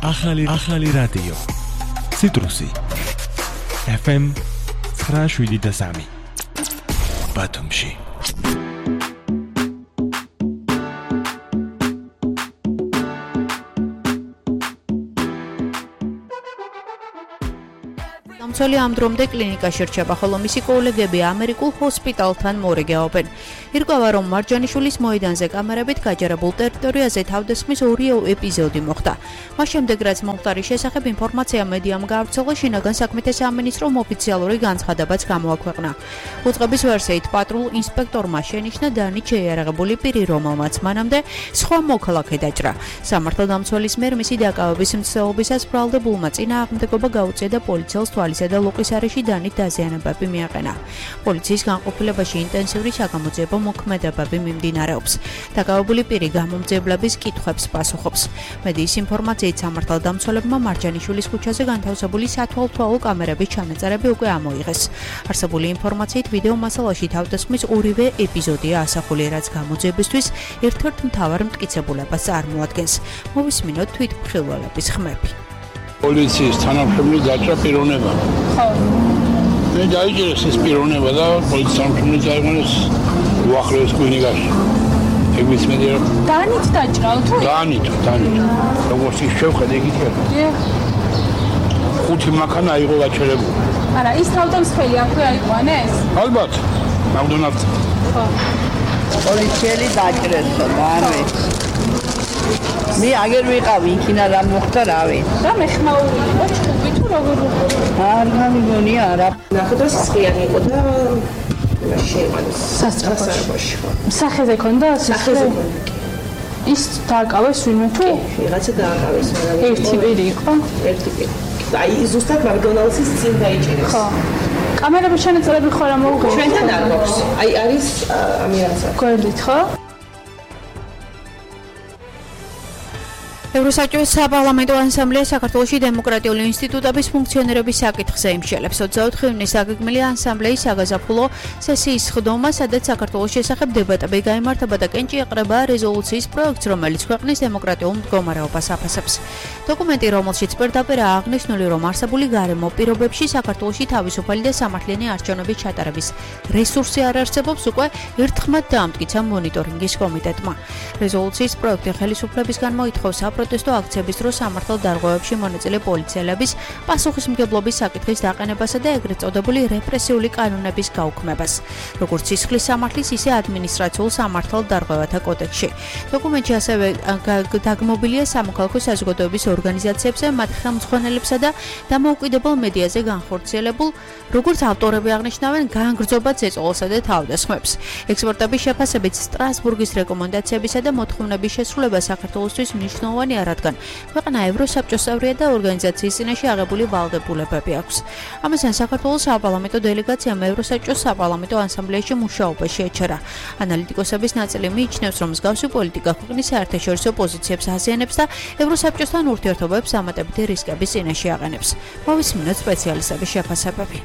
ახალი რადიო ციტრუსი FM 973 ბათუმში დამცველი ამ დრომდე კლინიკაში რჩება, ხოლო მისი კოლეგები ამერიკულ ჰოსპიტალთან მორიგეობენ. ირკვევა, რომ მარჯანიშვილის მოედანზე კამერებით გაჯერებულ ტერიტორიაზე თავდასხმის 2 ეპიზოდი მოხდა. მას შემდეგ, რაც მომხდარის შესახებ ინფორმაცია მედიამ გაავრცელა, შინაგან საქმეთა სამინისტრომ ოფიციალური განცხადებაც გამოაქვეყნა. უწყების ვერსიით, პატრულ ინსპექტორმა შენიშნა დანით შეიარაღებული პირი, რომელმაც მანამდე სხვა მოქალაქე დაჭრა. სამართალდამცველის მიერ მისი დაკავების მცდელობისას ბრალდებულმა წინააღმდეგობა გაუწია და პოლიციელს თვალისა და ლოყის არეში დანით დაზიანებები მიაყენა. პოლიციის განყოფილებაში ინტენსიური საგამოძიებო მოქმედებები მიმდინარეობს. დაკავებული პირი გამომძიებლების კითხვებს პასუხობს. მედიის ინფორმაციით, სამართალდამცველებმა მარჯანიშვილის ქუჩაზე განთავსებული სათვალთვალო კამერების ჩანაწერები უკვე ამოიღეს. არსებული ინფორმაციით, ვიდეო მასალაში თავდასხმის 2 ეპიზოდია ასახული, რაც გამოძიებისთვის ერთ-ერთ მთავარ მტკიცებულებას წარმოადგენს. მოვისმინოთ თვითმხილველების ხმები. პოლიციის თანამშრომელი დაჭრა პიროვნება. ხო. მე დაიჭირეს ეს პიროვნება და პოლიციის თანამშრომელი წაიყვანეს უახლოეს კლინიკაში. ეგ ვიცმედი რომ დანით დაჭრაო თუ? დანით. როგორც ის შევხედე იქით. ხუთი მანქანა აიღო გაჩერებული. არა, ის თავდამსხმელი აქვე აიყვანეს? ალბათ. მაგდონალდს. ხო. პოლიციელი დაჭრესო და არ ვიცი. მე აგერ ვიყავი, იქინა რა მოხდა, რა ვიცი. და მეხმაური იყო ჩხუბი თუ როგორ იყო? არ გამიგონია არა. ნახეთ რომ სხიანი იყო და შეიყვანეს სასწრაფოში. სახეზე ქონდა? სახეზე ქონდა. ის დააკავეს ვინმე თუ? ვიღაცა დააკავეს, მაგრამ ერთი პირი იყო? ერთი პირი. აი ზუსტად მაგდონალდსის წინ დაიჭერეს. ხო. კამერების ჩანაწერები ხო რა მოუღია? ჩვენთან არ გვაქვს. აი არის ამირანსა. გვერდით ხო? ევროსაბჭოს საპარლამენტო ასამბლეა საქართველოში დემოკრატიული ინსტიტუტების ფუნქციონირების საკითხზე იმსჯელებს. 24 ივნისს აგეგმილი ასამბლეის საგაზაფხულო სესიის ხდომა, სადაც საქართველოს შესახებ დებატები გაიმართება და კენჭი ეყრება რეზოლუციის პროექტს, რომელიც ქვეყნის დემოკრატიულ მდგომარეობას აფასებს. დოკუმენტი, რომელშიც პირდაპირ აღნიშნული, რომ არსებული გარემო პირობებში საქართველოში თავისუფალი და სამართლიანი არჩევნების ჩატარების რესურსი არ არსებობს, უკვე ერთხმად დაამტკიცა მონიტორინგის კომიტეტმა. რეზოლუციის პროექტი ხელისუფლებისგან მოითხოვს პროტესტო აქციების დროს სამართალ დარღვევებში მონაწილე პოლიციელების პასუხისმგებლობის საკითხის დაყენებასა და ეგრეთ წოდებული რეპრესიული კანონების გაუქმებას, როგორც სისხლის სამართლის, ისე ადმინისტრაციულ სამართალ დარღვევათა კოდექსში. დოკუმენტში ასევე დაგმობილია სამოქალაქო საზოგადოების ორგანიზაციებზე, მათ ხელმძღვანელებსა და დამოუკიდებელ მედიაზე განხორციელებულ, როგორც ავტორები აღნიშნავენ, განგრძობად ზეწოლასა და თავდასხმებს. ექსპერტების შეფასებით, სტრასბურგის რეკომენდაციებისა და მოთხოვნების შესრულება საქართველოსთვის მნიშვნელოვანია, რადგან ქვეყანა ევროსაბჭოს წევრია და ორგანიზაციის წინაშე აღებული ვალდებულებები აქვს. ამასთან საქართველოს საპარლამენტო დელეგაციამ ევროსაბჭოს საპარლამენტო ასამბლეაში მუშაობაში ეჩერა. ანალიტიკოსების ნაწილი მიიჩნევს, რომ მსგავსი პოლიტიკა ქვეყნის საერთაშორისო პოზიციებს აზიანებს და ევროსაბჭოსთან ურთიერთობებს დამატებითი რისკების წინაშე აყენებს. მოვისმინოთ სპეციალისტების შეფასებები.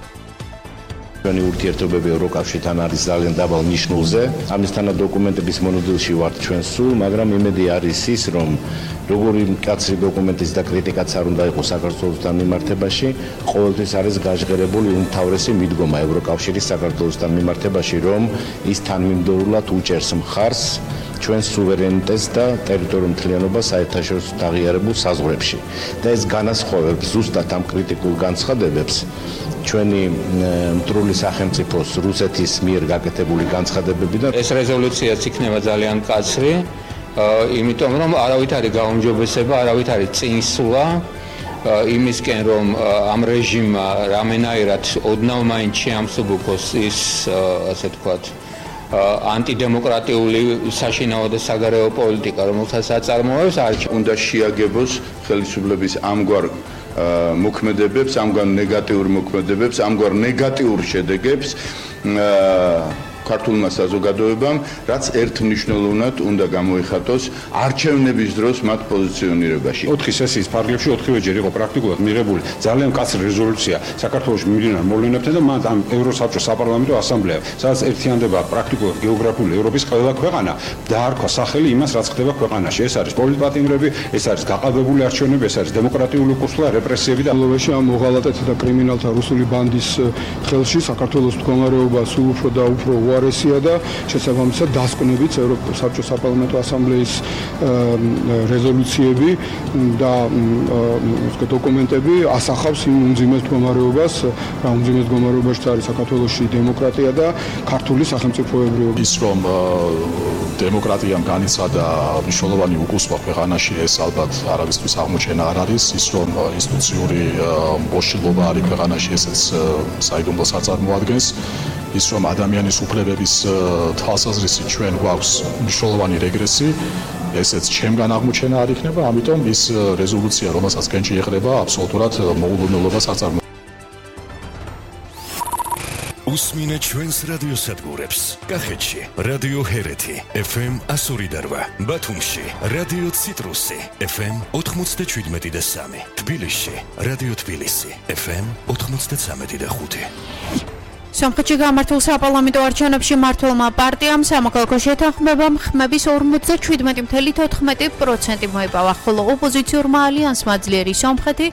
ჩვენი ურთიერთობები ევროკავშირთან არის ძალიან დაბალ ნიშნულზე. ამისთანავე დოკუმენტების მონოდილში ვართ ჩვენ სულ, მაგრამ იმედი არის ის, რომ როგორი მკაცრი დოკუმენტის და კრიტიკაც არ უნდა იყოს საქართველოსთან მიმართებაში, ყოველთვის არის გაჟღერებული უმთავრესი მიდგომა ევროკავშირის საქართველოსთან მიმართებაში, რომ ის თანმიმდევრულად უჭერს მხარს ჩვენს სუვერენიტეტს და ტერიტორიულ მთლიანობას საერთაშორისო აღიარებულ საზღვრებში. და ეს განასხვავებს ზუსტად ამ კრიტიკულ განცხადებებს ჩვენი მტრული სახელმწიფოს რუსეთის მიერ გაკეთებული განცხადებებიდან. ეს რეზოლუციაც იქნება ძალიან მკაცრი, იმიტომ რომ არავით არის გაუმჯობესება, არავით არის წინსვლა იმისკენ, რომ ამ რეჟიმმა რამენაირად ოდნავ მაინც შეამსუბუქოს ის, ასე თქვათ, ანტიდემოკრატიული საშინაო და საგარეო პოლიტიკა, რომელსაც აწარმოებს, უნდა შეაგებოს ხელისუფლების ამგვარ მოქმედებებს, ამგვარ ნეგატიურ მოქმედებებს, ამგვარ ნეგატიურ შედეგებს ქართულმა საზოგადოებამ, რაც ერთმნიშვნელოვნად უნდა გამოიხატოს არჩევნების დროს მათ პოზიციონირებაში. 4 სესიის ფარგლებში 4-ვეჯერ იყო პრაქტიკულად მიღებული ძალიან მკაცრი რეზოლუცია საქართველოს მიმდინარე მოვლენებთან და მან ამ ევროსაბჭოს საპარლამენტო ასამბლეა, სადაც ერთიანდება პრაქტიკულად გეოგრაფიული ევროპის ყველა ქვეყანა დაარქვა სახელი იმას, რაც ხდება ქვეყანაში. ეს არის პოლიტპატიმრები, ეს არის გაყალბებული არჩევნები, ეს არის დემოკრატიული კურსი, რეპრესიები და ლოვეში ამ მოღალატეთა და კრიმინალთა რუსული ბანდის ხელში საქართველოს მდგომარეობა სულ უფრო და უფრო უარესია და შესაბამისად დასკვნებით ევროპის საბჭოს საპარლამენტო ასამბლეის რეზოლუციები და დოკუმენტები ასახავს იმ უმძიმეს მდგომარეობას, რა უმძიმეს მდგომარეობაში არის საქართველოში დემოკრატია და ქართული სახელმწიფოებრიობა. ის რომ დემოკრატიამ განიცადა მნიშვნელოვანი უკუსვა ქვეყანაში, ეს ალბათ არავისთვის აღმოჩენა არ არის. ის რომ ინსტიტუციური მოშლობა არის ქვეყანაში, ესეც საიდუმლოს აწარმოადგენს. ის რომ ადამიანის უფლებების თვალსაზრისით ჩვენ გვაქვს მნიშვნელოვანი რეგრესი, ესეც ჩემგან აღმოჩენა არ იქნება, ამიტომ ის რეზოლუცია, რომელსაც კენჭი ეყრება, აბსოლუტურად მოულოდნელობას აწარმოებს. უსმინე ჩვენს რადიოსადგურებს. კახეთში რადიო ჰერეთი FM 102, ბათუმში რადიო ციტრუსი FM 97.3, თბილისში რადიო თბილისი FM 93.5. სომხეთში გამართულ საპარლამენტო არჩევნებში მმართველმა პარტიამ სამოქალაქო შეთანხმებამ ხმების 47.14% მოიპავა, ხოლო ოპოზიციურმა ალიანსმა ძლიერი სომხეთი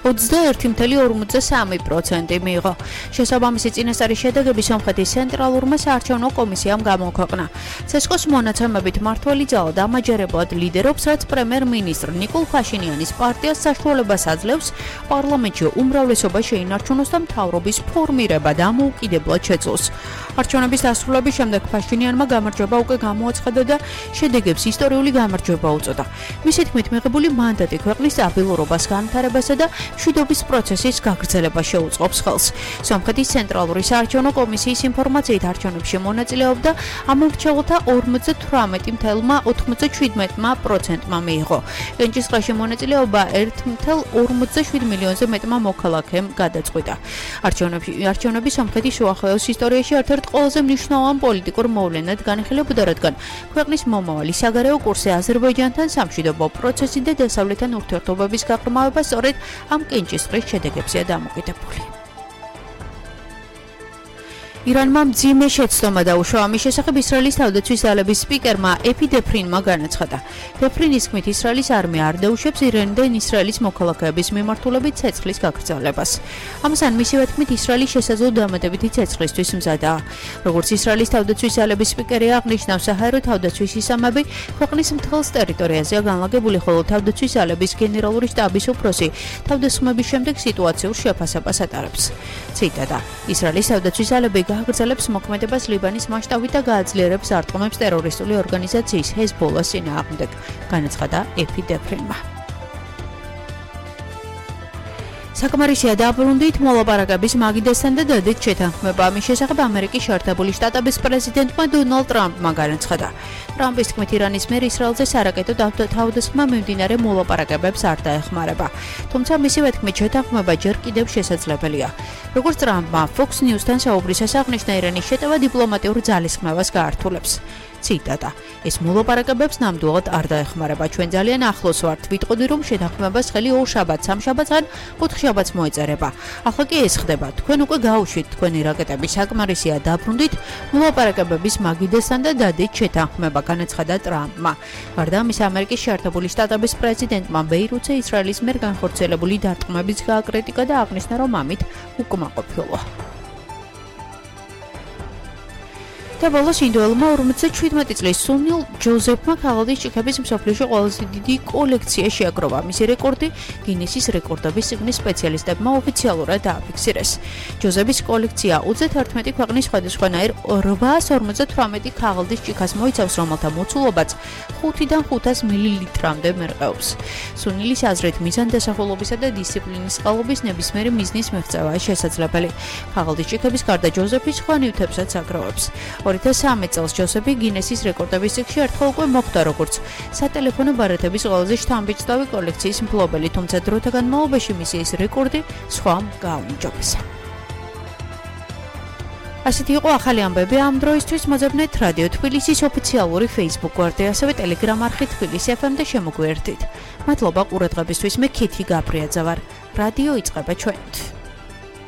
21.43% მიიღო. შესაბამისი წინასწარი შედეგები სომხეთის ცენტრალურმა საარჩევნო კომისიამ გამოქვეყნა. ცესკოს მონაცემებით მმართველი ძალა დამაჯერებლად ლიდერობს, რაც პრემიერ-მინისტრ ნიკოლ ფაშინიანის პარტიას საშუალებას აძლევს პარლამენტში უმრავლესობა შეინარჩუნოს და მთავრობის ფორმირება დამოუკიდებლად შეძლოს. არჩევნების დასრულების შემდეგ ფაშინიანმა გამარჯვება უკვე გამოაცხადა და შედეგებს ისტორიული გამარჯვება უწოდა. მისი თქმით, მიღებული მანდატი ქვეყნის სტაბილურობას, განვითარებასა და მშვიდობის პროცესის გაგრძელებას შეუწყობს ხელს. სომხეთის ცენტრალური საარჩევნო კომისიის ინფორმაციით არჩევნებში მონაწილეობდა ამომრჩეველთა 58.97%-მა მიიღო. კენჭისყრაში მონაწილეობა 1.47 მილიონზე მეტმა მოქალაქემ გადაწყვიტა. არჩევნები სომხეთის უახლოეს ისტორიაში ერთ-ერთ ყველაზე მნიშვნელოვან პოლიტიკურ მოვლენად განიხილებოდა, რადგან ქვეყნის მომავალი საგარეო კურსი აზერბაიჯანთან სამშვიდობო პროცესი და დასავლეთთან ურთიერთობების გაღრმავება სწორედ ამ კენჭისყრის შედეგებზეა დამოკიდებული. ირანმა მძიმე შეცდომა დაუშვა ამის შესახებ ისრაელის თავდაცვის ძალების სპიკერმა ეფი დეფრინმა განაცხადა. დეფრინის თქმით, ისრაელის არმია არ დაუშვებს ირანიდან ისრაელის მოქალაქეების მიმართულებით ცეცხლის გაგრძელებას. ამასთან მისივე თქმით, ისრაელი შესაძლო დამატებითი ცეცხლისთვის მზადაა. როგორც ისრაელის თავდაცვის ძალების სპიკერი აღნიშნა, საჰაერო თავდაცვის სისტემები ქვეყნის მთელს ტერიტორიაზეა განლაგებული, ხოლო თავდაცვის ძალების გენერალური შტაბის უფროსი თავდასხმების შემდეგ სიტუაციურ შეფასებას ატარებს. ციტატა: ისრაელის თავდაცვის ძალები გააგრძელებს მოქმედებას ლიბანის მასშტაბით და გააძლიერებს არტყმებს ტერორისტული ორგანიზაციის ჰეზბოლას წინააღმდეგ, განაცხადა ეფი დეფრინმა. საკმარისია დაბრუნდით მოლაპარაკების მაგიდასთან და დადით შეთანხმება. ამის შესახებ ამერიკის შეერთებული შტატების პრეზიდენტმა დონალდ ტრამპმა განაცხადა. ტრამპის თქმით, ირანის მიერ ისრაელზე სარაკეტო თავდასხმა მიმდინარე მოლაპარაკებებს არ დაეხმარება. თუმცა მისივე თქმით, შეთანხმება ჯერ კიდევ შესაძლებელია. როგორც ტრამპმა Fox News-თან საუბრისას აღნიშნა, ირანის შეტევა დიპლომატიურ ძალისხმევას გაართულებს. ციტატა: ეს მოლაპარაკებებს ნამდვილად არ დაეხმარება. ჩვენ ძალიან ახლოს ვართ. ვიტყოდი, რომ შეთანხმებას ხელი 2 შაბათს, 3 შაბათს ან 4 შაბათს მოეწერება. ახლა კი ეს ხდება. თქვენ უკვე გაუშვით თქვენი რაკეტები. საკმარისია დაბრუნდით მოლაპარაკებების მაგიდასთან და დადით შეთანხმება, განაცხადა ტრამპმა. გარდა ამისა, ამერიკის შეერთებული შტატების პრეზიდენტმა ბეირუთზე ისრაელის მიერ განხორციელებული დარტყმების გააკრიტიკა და აღნიშნა, რომ ამით უკმაყოფილოა. და ბოლოს ინდოელმა 57 წლის სუნილ ჯოზეფმა ქაღალდის ჭიქების მსოფლიოში ყველაზე დიდი კოლექცია შეაგროვა. მისი რეკორდი გინესის რეკორდების წიგნის სპეციალისტებმა ოფიციალურად დააფიქსირეს. ჯოზეფის კოლექცია 31 ქვეყნის სხვადასხვანაირ 858 ქაღალდის ჭიქას მოიცავს, რომელთა მოცულობაც 5-დან 500 მილilitrამდე მერყეობს. სუნილის აზრით, მიზანდასახულობისა და დისციპლინის წყალობის ნებისმიერი მიზნის მიღწევაა შესაძლებელი. ქაღალდის ჭიქების გარდა ჯოზეფი სხვა ნივთებსაც აგროვებს. 2013 წელს ჯოზეფი გინესის რეკორდების წიგნში ერთხელ უკვე მოხვდა როგორც სატელეფონო ბარათების ყველაზე შთამბეჭდავი კოლექციის მფლობელი, თუმცა დროთა განმავლობაში მისი ეს რეკორდი სხვამ გააუმჯობესა. ასეთი იყო ახალი ამბები ამ დროისთვის. მოძებნეთ რადიო თბილისის ოფიციალური Facebook გვერდი, ასევე Telegram არხი თბილისი FM და შემოგვიერთდით. მადლობა ყურადღებისთვის. მე ქითი გაბრიაძე ვარ. რადიო იწყება ჩვენით.